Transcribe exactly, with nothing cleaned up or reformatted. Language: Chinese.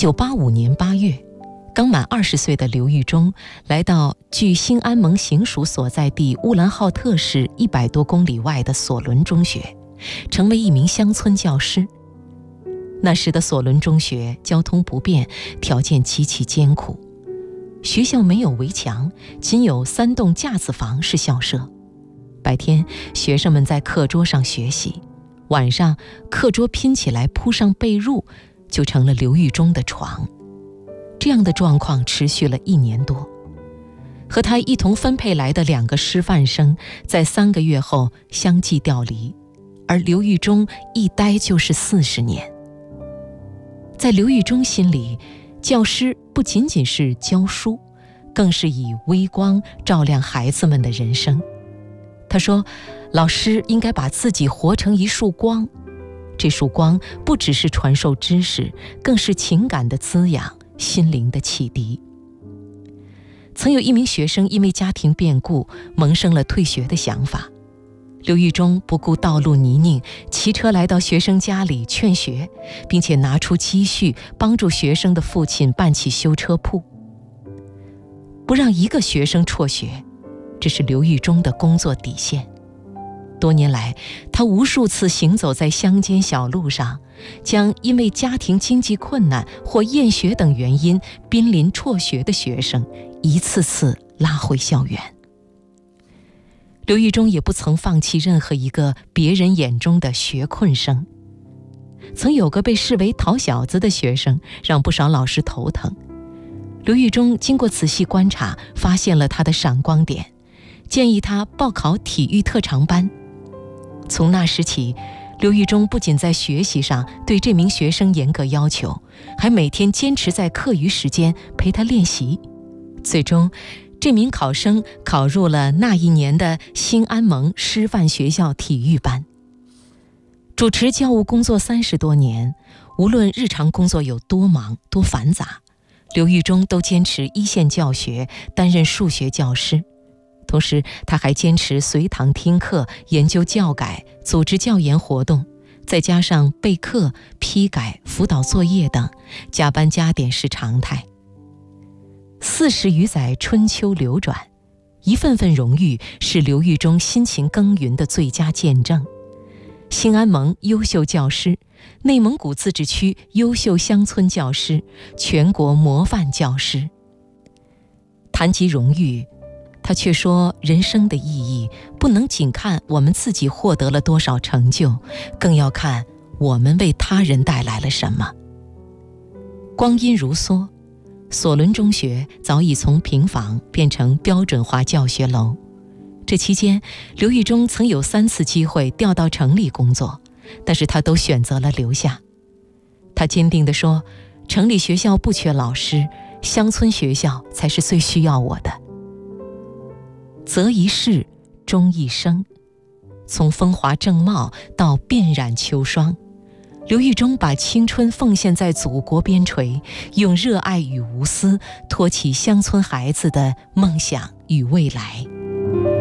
九八五年八月，刚满二十岁的刘玉忠来到距新安盟行署所在地乌兰浩特市一百多公里外的索伦中学，成为一名乡村教师。那时的索伦中学交通不便，条件极其艰苦。学校没有围墙，仅有三栋架子房是校舍。白天，学生们在课桌上学习，晚上课桌拼起来铺上被褥，就成了刘玉忠的床。这样的状况持续了一年多。和他一同分配来的两个师范生，在三个月后相继调离，而刘玉忠一待就是四十年。在刘玉忠心里，教师不仅仅是教书，更是以微光照亮孩子们的人生。他说，老师应该把自己活成一束光，这束光不只是传授知识，更是情感的滋养，心灵的启迪。曾有一名学生因为家庭变故萌生了退学的想法，刘玉忠不顾道路泥泞，骑车来到学生家里劝学，并且拿出积蓄帮助学生的父亲办起修车铺。不让一个学生辍学，这是刘玉忠的工作底线。多年来，他无数次行走在乡间小路上，将因为家庭经济困难或厌学等原因濒临辍学的学生一次次拉回校园。刘玉忠也不曾放弃任何一个别人眼中的学困生。曾有个被视为讨小子的学生，让不少老师头疼。刘玉忠经过仔细观察，发现了他的闪光点，建议他报考体育特长班。从那时起，刘玉忠不仅在学习上对这名学生严格要求，还每天坚持在课余时间陪他练习。最终，这名考生考入了那一年的新安盟师范学校体育班。主持教务工作三十多年，无论日常工作有多忙多繁杂，刘玉忠都坚持一线教学，担任数学教师。同时，他还坚持随堂听课，研究教改，组织教研活动，再加上备课、批改、辅导作业等，加班加点是常态。四十余载春秋流转，一份份荣誉是刘玉忠辛勤耕耘的最佳见证。新安盟优秀教师，内蒙古自治区优秀乡村教师，全国模范教师。谈及荣誉，他却说，人生的意义不能仅看我们自己获得了多少成就，更要看我们为他人带来了什么。光阴如梭，索伦中学早已从平房变成标准化教学楼。这期间，刘玉忠曾有三次机会调到城里工作，但是他都选择了留下。他坚定地说，城里学校不缺老师，乡村学校才是最需要我的。择一事，终一生。从风华正茂到遍染秋霜，刘玉忠把青春奉献在祖国边陲，用热爱与无私托起乡村孩子的梦想与未来。